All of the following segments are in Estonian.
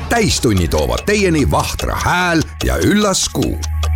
Täistunni toovad teieni Vahtra hääl ja Üllas Kuu.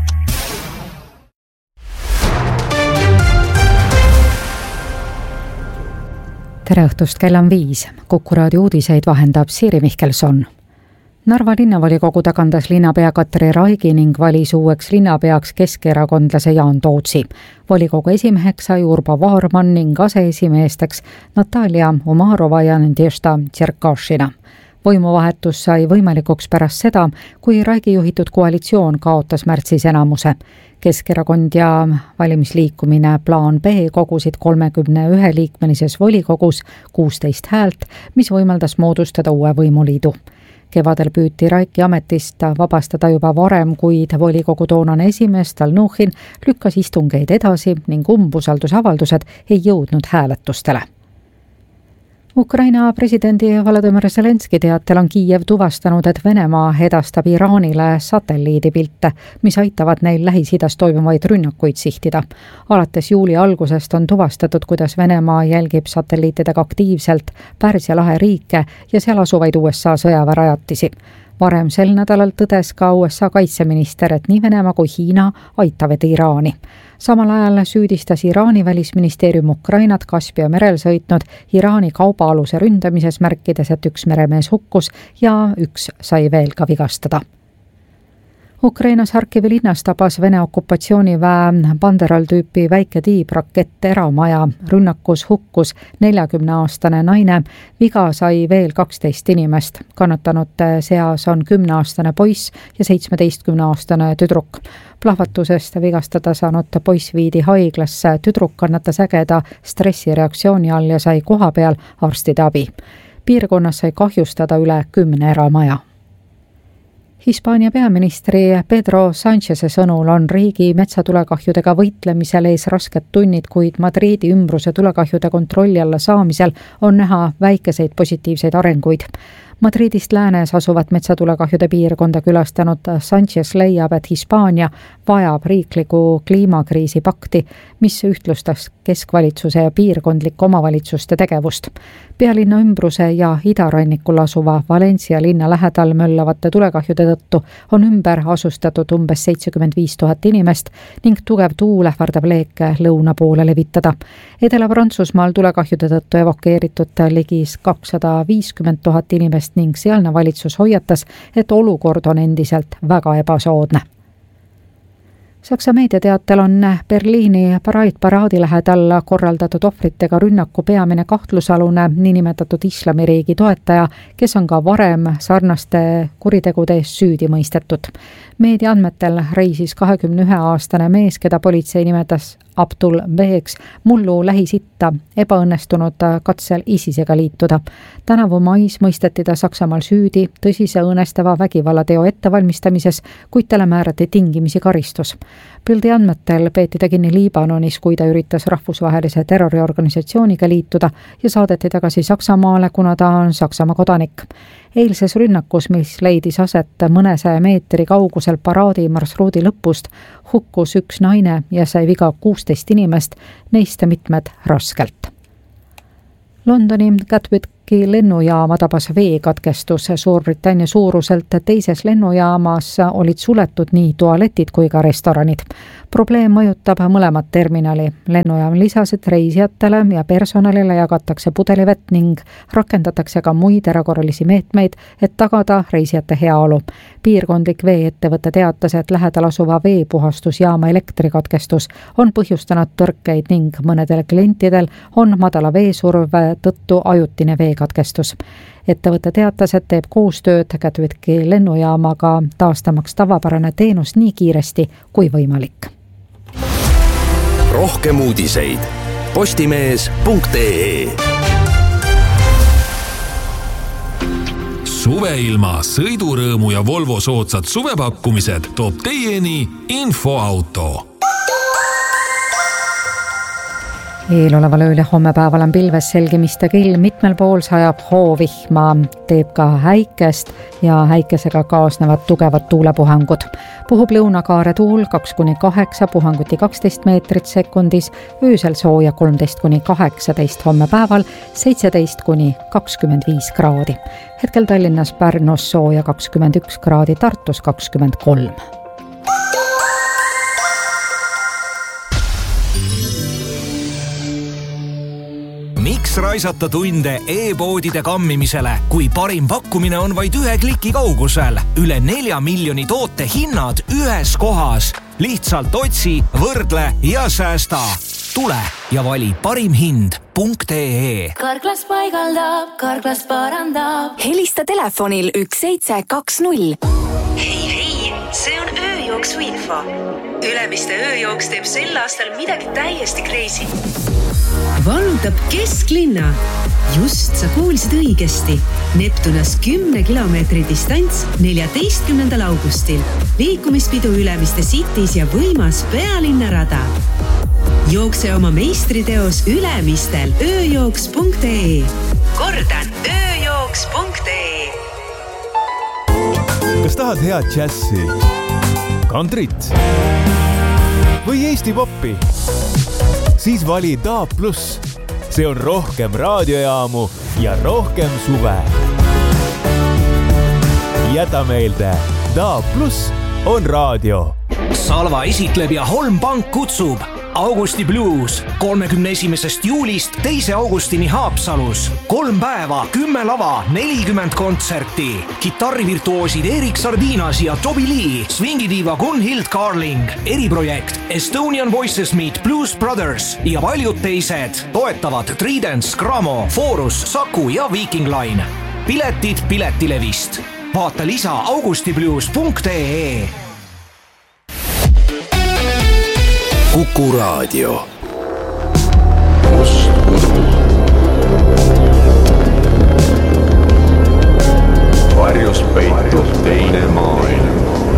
Tere õhtust, kell on 5. Kuku raadio uudiseid vahendab Siiri Mihkelson. Narva linnavolikogu tagandas linnapea Katri Raigi ning valis uueks linnapeaks keskerakondlase Jaan Tootsi. Volikogu esimeheks sai Urbo Vaarman ning aseesimeesteks Natalia Umarova ja Nadježda Tšerkašina. Võimuvahetus sai võimalikuks pärast seda, kui Raigi juhitud koalitsioon kaotas märtsis enamuse. Keskerakond ja valimisliikumine Plaan B kogusid 31 liikmelises volikogus 16 häält, mis võimaldas moodustada uue võimuliidu. Kevadel püüti Raiki ametist vabastada juba varem, kuid volikogu toonane esimees Stalnuhhin lükkas istungeid edasi ning umbusaldusavaldused ei jõudnud hääletustele. Ukraina presidendi Volodymyr Zelenski teatel on Kiiev tuvastanud, et Venemaa edastab Iraanile satelliidipilte, mis aitavad neil Lähis-Idas toimuvaid rünnakuid sihtida. Alates juuli algusest on tuvastatud, kuidas Venemaa jälgib satelliitidega aktiivselt Pärsia lahe riike ja seal asuvaid USA sõjaväerajatisi. Varem sel nädalal tõdes ka USA kaitseminister, et nii Venemaa kui Hiina aitavad Iraani. Samal ajal süüdistas Iraani välisministeerium Ukrainat Kaspia merel sõitnud Iraani kaubaaluse ründamises, märkides, et üks meremees hukkus ja üks sai veel ka vigastada. Ukrainas Harkivi linnas tabas Vene okupatsiooniväe Banderal tüüpi väike tiibrakett eramaja. Rünnakus hukkus 40-aastane naine, viga sai veel 12 inimest. Kannatanute seas on 10-aastane poiss ja 17-aastane tüdruk. Plahvatusest vigastada saanud poiss viidi haiglasse, tüdruk kannatas ägeda stressireaktsiooni all ja sai koha peal arstide abi. Piirkonnas sai kahjustada üle 10 eramaja. Hispaania peaministri Pedro Sáncheze sõnul on riigi metsatulekahjudega võitlemisel ees rasked tunnid, kuid Madridi ümbruse tulekahjude kontrolli alla saamisel on näha väikeseid positiivseid arenguid. Madridist läänes asuvat metsatulekahjude piirkonda külastanud Sánchez leiab, et Hispaania vajab riikliku kliimakriisi pakti, mis ühtlustas keskvalitsuse ja piirkondliku omavalitsuste tegevust. Pealinna ümbruse ja idarannikul asuva Valencia linna lähedal möllavate tulekahjude tõttu on ümber asustatud umbes 75 000 inimest ning tugev tuul ähvardab leeke lõuna poole levitada. Edela-Prantsusmaal tulekahjude tõttu evakueeritud ligi 250 000 inimest ning sealne valitsus hoiatas, et olukord on endiselt väga ebasoodne. Saksa meediateatel on Berliini paraadi lähedal korraldatud ohvritega rünnaku peamine kahtlusalune niinimetatud islamiriigi toetaja, kes on ka varem sarnaste kuritegude eest süüdi mõistetud. Meedia andmetel reisis 21-aastane mees, keda politsei nimetas Abdul Beheks, mullu Lähis-Itta ebaõnnestunud katsel ISISega liituda. Tänavu mais mõisteti ta Saksamaal süüdi tõsise õõnestava vägivallateo ettevalmistamises, kuid talle määrati tingimisi karistus. Pildi andmetel peeti ta kinni Liibanonis, kui ta üritas rahvusvahelise terroriorganisatsiooniga liituda ja saadeti tagasi Saksamaale, kuna ta on Saksamaa kodanik. Eilses rünnakus, mis leidis aset mõnesaja meetri kaugusel paraadi marsruudi lõpust, hukkus üks naine ja sai viga 16 inimest, neist mitmed raskelt. Londoni Gatwicki lennujaama tabas veekatkestus. Suurbritannia suuruselt teises lennujaamas olid suletud nii tualetid kui ka restoranid. Probleem mõjutab mõlemat terminali. Lennujaam lisas, et reisijatele ja personalile jagatakse pudelivett ning rakendatakse ka muid erakorralisi meetmeid, et tagada reisijate heaolu. Piirkondlik veeettevõte teatas, et lähedal asuva veepuhastusjaama elektrikatkestus on põhjustanud tõrkeid ning mõnedel klientidel on madala veesurve tõttu ajutine veekatkestus. Ettevõte teatas, et teeb koostööd Gatwicki lennujaamaga taastamaks tavapärane teenus nii kiiresti kui võimalik. Rohkem uudiseid postimees.ee. Suveilma, sõidurõõmu ja Volvo soodsad suvepakkumised toob teieni Infoauto. Eeloleval ööl ja hommepäeval on pilves selgimiste kill, mitmel pool sajab hoovihma, teeb ka häikest ja häikesega kaasnevad tugevad tuulepuhangud. Puhub lõunakaare tuul 2-8, puhanguti 12 meetrit sekundis, öösel sooja 13-18, hommepäeval 17-25 kraadi. Hetkel Tallinnas, Pärnus sooja 21 kraadi, Tartus 23. Miks raisata tunde e-poodide kammimisele, kui parim pakkumine on vaid 1 kliki kaugusel? Üle 4 miljoni toote hinnad ühes kohas. Lihtsalt otsi, võrdle ja säästa. Tule ja vali parimhind.ee. Karklas paigaldab, Karklas parandab. Helista telefonil 1720. Hei, see on ööjooksu info. Ülemiste ööjooks teeb sel aastal midagi täiesti crazy. Vallutab kesklinna. Just sa kuulsid õigesti. Neptunas 10 kilomeetri distants 14. augustil. Liikumispidu Ülemiste Cities ja võimas pealinnarada. Jookse oma meistriteos Ülemistel ööjooks.ee. Kordan, ööjooks.ee. Kas tahad head džässi, kantrit või Eesti poppi? Siis vali DAB+. See on rohkem raadiojaamu ja rohkem suve. Jäta meelde, DAB+ on raadio. Salva esitleb ja Holm Pank kutsub. Augusti Blues 31. juulist 2. augustini Haapsalus. 3 päeva, 10 lava, 40 kontserti. Kitarrivirtuoosid Erik Sardinas ja Toby Lee, swingidiiva Gunhild Carling, eriprojekt Estonian Voices Meet Blues Brothers ja paljud teised. Toetavad Tridents, Gramo, Forus, Saku ja Viking Line. Piletid Piletilevist. Vaata lisa augustiblues.ee. Kuku Raadio. Must udu. Varjus peitub teine maailm.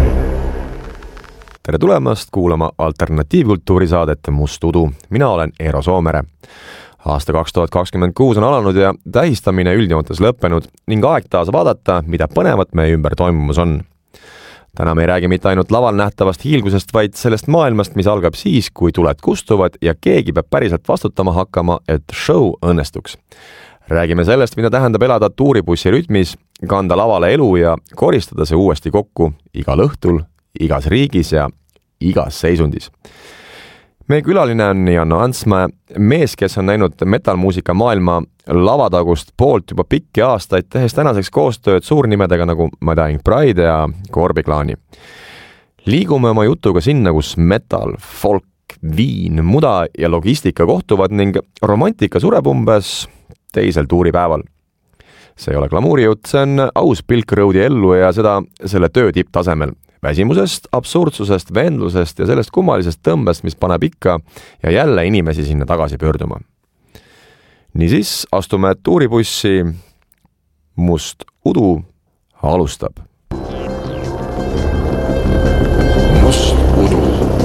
Tere tulemast kuulama alternatiivkultuurisaadet Must udu. Mina olen Eero Soomere. Aasta 2026 on alanud ja tähistamine üldjoontes lõppenud ning aeg taas vaadata, mida põnevat meie ümber toimumus on. Täna me ei räägi mitte ainult laval nähtavast hiilgusest, vaid sellest maailmast, mis algab siis, kui tuled kustuvad ja keegi peab päriselt vastutama hakkama, et show õnnestuks. Räägime sellest, mida tähendab elada tuuribussi rütmis, kanda lavale elu ja koristada see uuesti kokku igal õhtul, igas riigis ja igas seisundis. Meie külaline on Janno Antsmäe, mees, kes on näinud metalmuusika maailma lavatagust poolt juba pikki aastaid, tehes tänaseks koostööd suurnimedega nagu Dying Pride ja Korbiklaani. Liigume oma jutuga sinna, kus metal, folk, viin, muda ja logistika kohtuvad ning romantika sureb umbes teisel tuuripäeval. See ei ole glamuurijutt, see on aus pilk Roadi ellu ja seda selle töö tipptasemel. Väsimusest, absurdsusest, vendlusest ja sellest kummalisest tõmbest, mis paneb ikka ja jälle inimesi sinna tagasi pöörduma. Niisiis astume tuuribussi. Must udu alustab. Must udu.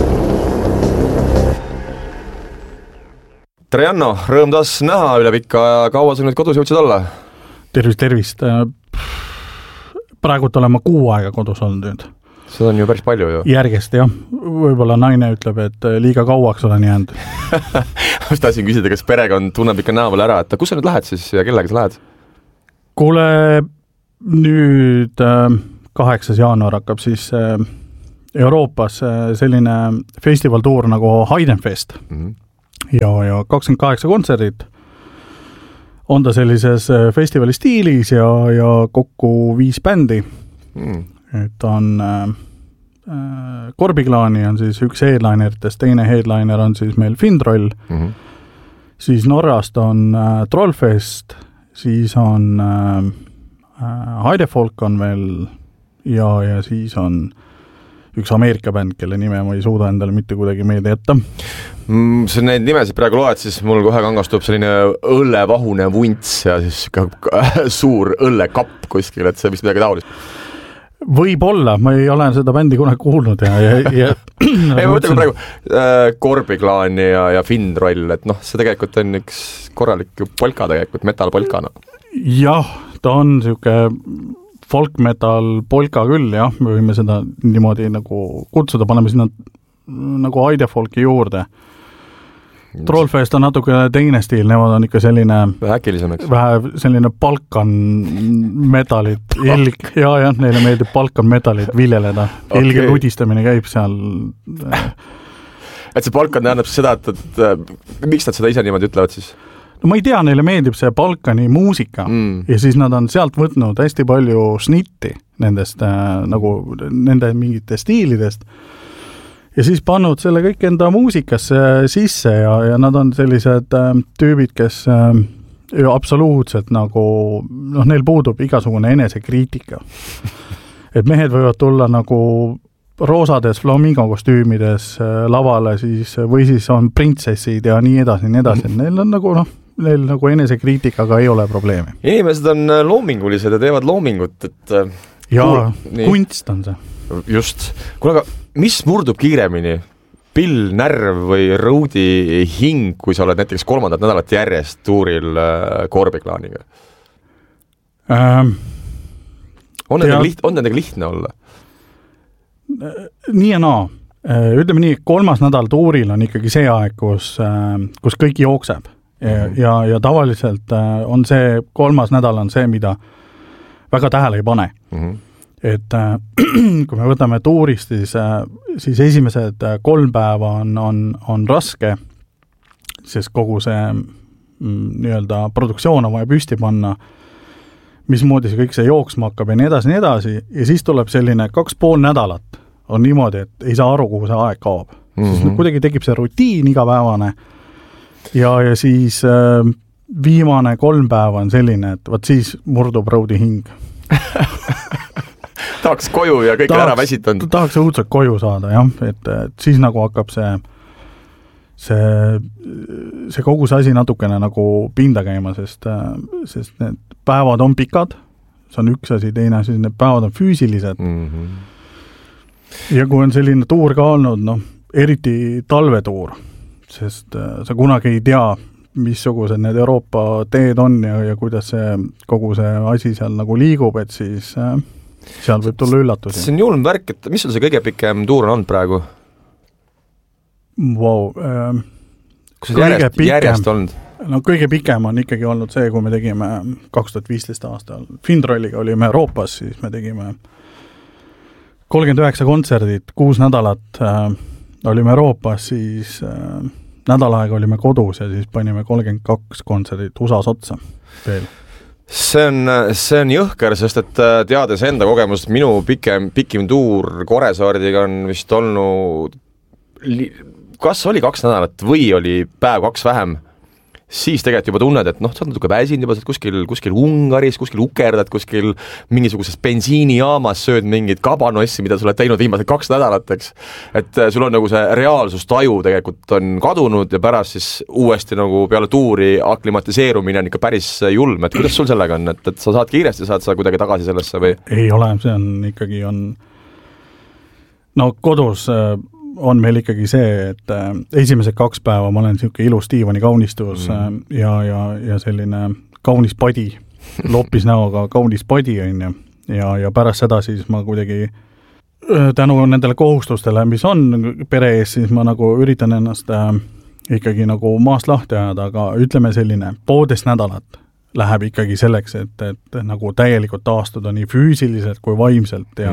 Tere Janno, rõõm taas näha üle pikka ja kaua sa nüüd kodus jõudsid olla? Tervist. Praegult olen ma 6 aega kodus olnud nüüd. See on ju päris palju ju. Järgest, jah. Võib-olla naine ütleb, et liiga kauaks olen jäänud. Ma tahtsin küsida, kas perekond tunneb ikka näoval ära, et kus sa nüüd lähed siis ja kellega sa lähed? Kuule, nüüd 8. jaanuar hakkab siis Euroopas selline festivaltuur nagu Heidenfest. Ja 28 kontserdit on ta sellises festivali stiilis ja kokku 5 bändi. Et on Korbiklaani on siis üks headlineritest, teine headliner on siis meil Findroll, siis Norrast on Trollfest, siis on Heidefolk on veel ja siis on üks Ameerika bänd, kelle nime ma ei suuda endale mitte kuidagi meelde jätta. See neid nimesid praegu loed, siis mul kohe kangastub selline õllevahune vunts ja siis suur õllekapp kuskil, et see vist midagi taolist. Võib-olla, ma ei ole seda bändi kunagi kuulnud ja ei, ma mõtlen praegu Korbiklaani ja Findroll, et noh, see tegelikult on üks korralik polka tegelikult, metal-polkana. Jah, ta on siuke folk-metal-polka küll, jah, me võime seda niimoodi nagu kutsuda, paneme sinna nagu Aidefolki juurde. Trollfest on natuke teine stiil, nemad on ikka selline vähekilisemaks. Vähe selline Balkan metalit, ja neile meeldib Balkan metalit viljeleda. Ilge ludistamine käib seal. Et see Balkan tähendab seda, et miks nad seda ise niimoodi ütlevad siis? No ma ei tea, neile meeldib see Balkani muusika ja siis nad on sealt võtnud hästi palju snitti nendest nagu nende mingite stiilidest ja siis pannud selle kõik enda muusikasse sisse ja nad on sellised tüübid, kes absoluutselt nagu, noh, neil puudub igasugune enesekriitika. Et mehed võivad tulla nagu roosades flamingo kostüümides lavale siis, või siis on printsessid ja nii edasi. Neil on nagu, neil nagu enesekriitikaga ei ole probleemi. Inimesed on loomingulised ja teevad loomingut, et kunst on see. Just. Kuule, aga mis murdub kiiremini? Pill, närv või Roadi hing, kui sa oled näiteks 3. nädalat järjest tuuril Korbiklaaniga? On nendega lihtne olla? Nii ja naa. Ütleme nii, 3. nädal tuuril on ikkagi see aeg, kus kõik jookseb. Ja tavaliselt on see 3. nädal on see, mida väga tähele ei pane. Et kui me võtame tuurist, siis esimesed 3 päeva on raske, sest kogu see nii-öelda produktsioon on vaja püsti panna, mismoodi see kõik see jooksma hakkab ja nii edasi, ja siis tuleb selline 2,5 nädalat on niimoodi, et ei saa aru, kuhu see aeg kaob. Siis kuidagi tekib see rutiin igapäevane ja siis viimane 3 päeva on selline, et võt siis murdub Roadi hing. Tahaks koju ja kõik ära väsitanud. Tahaks õudselt koju saada, jah, et siis nagu hakkab see kogu see asi natukene nagu pinda käima, sest need päevad on pikad, see on üks asi, teine asi, need päevad on füüsilised. Ja kui on selline tuur ka olnud, eriti talvetuur, sest sa kunagi ei tea, missugused need Euroopa teed on ja kuidas see kogu see asi seal nagu liigub, et siis seal võib tulla üllatusi. See on julm värk, et mis on see kõige pikem tuur on olnud praegu? Wow, kus on järjest olnud? No kõige pikem on ikkagi olnud see, kui me tegime 2015 aastal. Findrolliga olime Euroopas, siis me tegime 39 kontserdit, 6 nädalat olime Euroopas, siis nädal aega olime kodus ja siis panime 32 kontserdit USA-s otsa veel. See on jõhker, sest et teades enda kogemust, minu pikim tuur Koresaardiga on vist olnud, kas oli 2 nädalat või oli päev 2 vähem, siis tegelikult juba tunned, et sa oled natuke väsinud juba, kuskil Ungaris, kuskil ukerdad, kuskil mingisuguses bensiinijaamas sööd mingid kabanossi, mida sa oled teinud viimased 2 nädalat, eks. Et sul on nagu see reaalsustaju tegelikult on kadunud ja pärast siis uuesti nagu peale tuuri aklimatiseerumine on ikka päris julm, et kuidas sul sellega on, et sa saad kiiresti, saad sa kuidagi tagasi sellesse või? Ei ole, see on ikkagi kodus on meil ikkagi see, et esimesed 2 päeva ma olen niisugune ilus diivani kaunistus ja selline kaunis padi, loppis näoga kaunis padi on ja pärast seda siis ma kuidagi tänu nendele kohustustele, mis on pere ees, siis ma nagu üritan ennast ikkagi nagu maast lahti ajada, aga ütleme selline 1,5 nädalat läheb ikkagi selleks, et nagu täielikult taastuda nii füüsiliselt kui vaimselt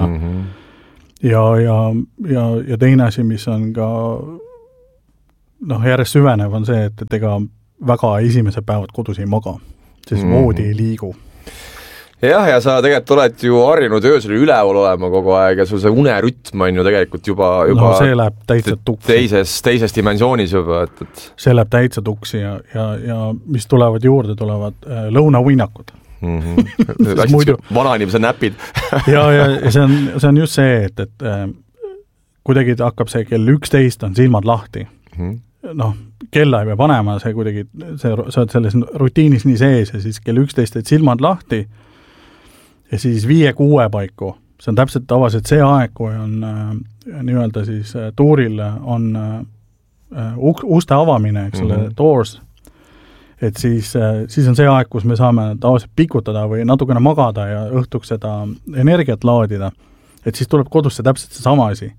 ja teine asi, mis on ka järjest süvenev on see, et ega väga esimesed päevad kodus ei maga, siis voodi ei liigu. Jah, ja sa tegelikult oled ju harjunud öösel üleval olema kogu aeg ja sul see unerütm on ju tegelikult juba see läheb täitsa tuksi. Teises dimensioonis juba, et see läheb täitsa tuksi ja mis tulevad juurde, tulevad lõunavõinakud. Vana inimese näpid. ja see on just see, et kuidagi hakkab see kell 11 on silmad lahti. Kella ei pea panema, see kuidagi, sa oled selles rutiinis nii sees ja siis kell 11 et silmad lahti ja siis 5-6 paiku see on täpselt tavaliselt see aeg, kui on nii-öelda siis tuuril on uste avamine, eks ole, doors, et siis on see aeg, kus me saame tavaliselt pikutada või natukene magada ja õhtuks seda energiat laadida, et siis tuleb kodusse täpselt see sama asi.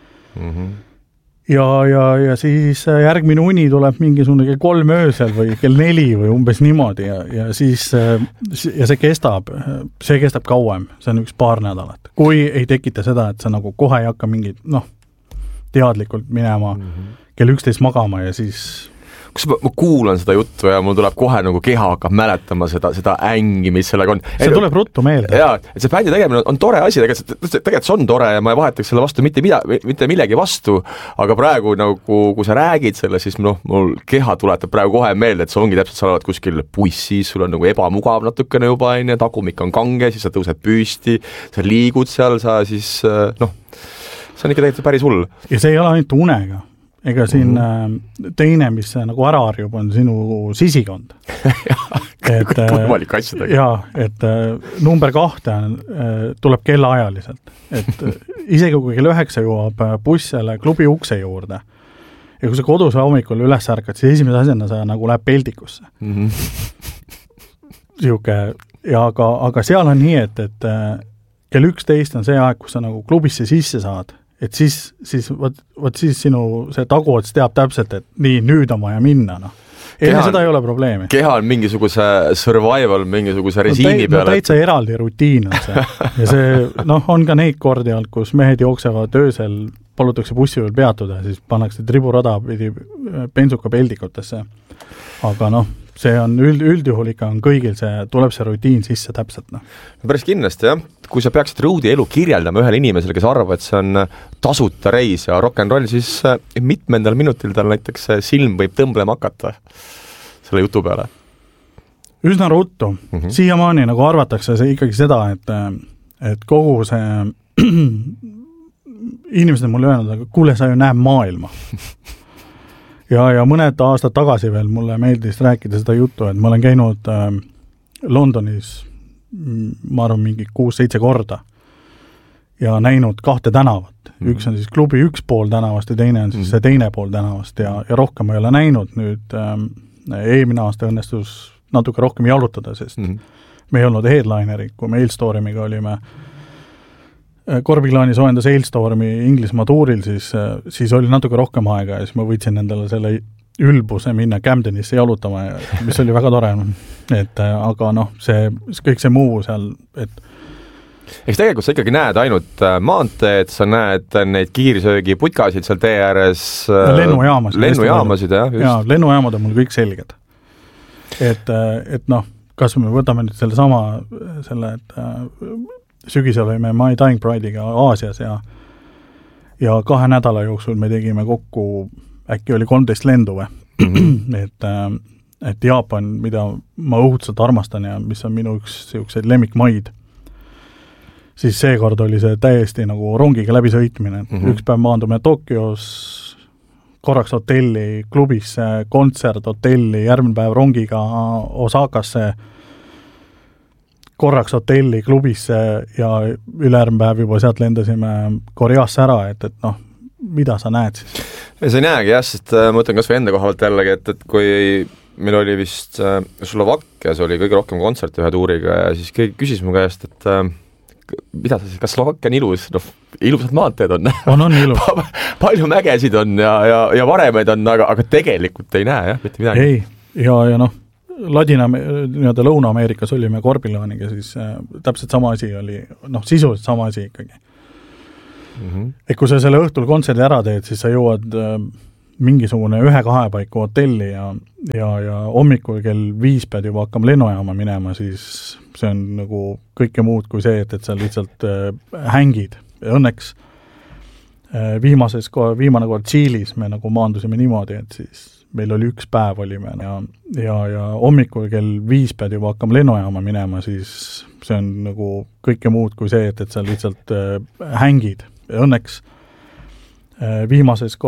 Ja siis järgmine uni tuleb mingisugune kell 3 öösel või kell 4 või umbes niimoodi ja siis ja see kestab kauem, see on üks paar nädalat. Kui ei tekita seda, et sa nagu kohe ei hakka mingit, teadlikult minema kell 11 magama ja siis kus ma kuulan seda juttu ja mul tuleb kohe nagu keha hakkab mäletama seda ängi, mis sellega on. See tuleb ruttu meelde. Jaa, et see bändi tegemine on tore asi, tegelikult see on tore ja ma ei vahetaks selle vastu mitte millegi vastu, aga praegu nagu, kui sa räägid selle, siis mul keha tuletab praegu kohe meelde, et see ongi täpselt, sa oled kuskil bussis, sul on nagu ebamugav natukene juba, tagumik on kange, siis sa tõused püsti, sa liigud seal, sa siis, see on ikka tegelikult päris hull. Ja see ei ole ainult unega. Ega siin teine, mis nagu ära harjub, on sinu sisikond. Võimalik asjadega. Jaa, et number 2 tuleb kellaajaliselt. Et isegi kui kell 9 jõuab buss selle klubi ukse juurde ja kui sa kodus hommikul üles ärkad, siis esimese asjana sa nagu läheb peldikusse. Siuke, ja aga seal on nii, et kell 11 on see aeg, kus sa nagu klubisse sisse saad. Et siis sinu see taguots teab täpselt, et nii, nüüd on vaja minna. Enne seda ei ole probleemi. Keha on mingisuguse survival, mingisuguse režiimi peale. Täitsa eraldi rutiin on see. Ja see, on ka neid kordi olnud, kus mehed jooksevad öösel, palutakse bussi veel peatuda ja siis pannakse triburada pidi bensuka peldikutesse. Aga see on üldjuhul ikka on kõigil tuleb see rutiin sisse täpselt. Päris kindlasti, jah. Kui sa peaksid roadi elu kirjeldama ühele inimesele, kes arvab, et see on tasuta reis ja rock'n'roll, siis mitmendal minutil tal näiteks silm võib tõmblema hakata selle jutu peale? Üsna ruttu. Siiamaani nagu arvatakse see ikkagi seda, et kogu see inimesed on mulle öelnud, aga kuule, sa ju näeb maailma. Ja mõned aastad tagasi veel mulle meeldis rääkida seda juttu, et ma olen käinud Londonis, ma arvan, mingi 6-7 korda ja näinud 2 tänavat. Üks on siis klubi üks pool tänavast ja teine on siis see teine pool tänavast ja rohkem ma ei ole näinud. Nüüd eelmine aasta õnnestus natuke rohkem jalutada, sest me ei olnud headlinerid, kui me Hailstormiga olime Korbiklaani soojendas Hailstormi Inglismaa tuuril, siis oli natuke rohkem aega ja siis ma võitsin endale selle ülbuse minna Camdenisse jalutama, mis oli väga tore. Aga see kõik see muu seal, Eks tegelikult sa ikkagi näed ainult maanteed, sa näed neid kiirsöögi putkasid seal tee ääres. Lennujaamasid, jah. Jaa, lennujaamad on mul kõik selged. Et kas me võtame nüüd selle sügisel olime My Dying Pride'iga Aasias ja 2 nädala jooksul me tegime kokku, äkki oli 13 lendu või. et Jaapan, mida ma õudselt armastan ja mis on minu üks selliseid lemmikmaid, siis seekord oli see täiesti nagu rongiga läbi sõitmine. Üks päev maandume Tokios, korraks hotelli, klubisse, kontsert, hotelli, järgmine päev rongiga Osakasse, korraks hotelli, klubisse ja ülejärgmine päev juba sealt lendasime Koreasse ära, et mida sa näed siis? Sa ei näegi, jah, sest ma mõtlen kas või enda kohavalt jällegi, et kui meil oli vist Slovakkias oli kõige rohkem kontserte ühe tuuriga ja siis keegi küsis mu käest, et mida sa siis, kas Slovakkia on ilus? Ilusad maanteed on. On ilus. Palju mägesid on ja varemeid on, aga tegelikult ei näe, jah, mitte midagi. Ei, ja nii-öelda Lõuna-Ameerikas olime Korbilaaniga, siis täpselt sama asi oli, sisuliselt sama asi ikkagi. Et kui sa selle õhtul kontserdi ära teed, siis sa jõuad mingisugune 1-2 paiku hotelli ja hommikul kell 5 pead juba hakkama lennujaama minema, siis see on nagu kõike muud kui see, et sa lihtsalt hängid. Õnneks viimane kord Tšiilis me nagu maandusime niimoodi, et siis meil oli 1 päev olime ja hommikul kell 5 pead juba hakkama lennujaama minema, siis see on nagu kõike muud kui see, et sa lihtsalt hängid. Õnneks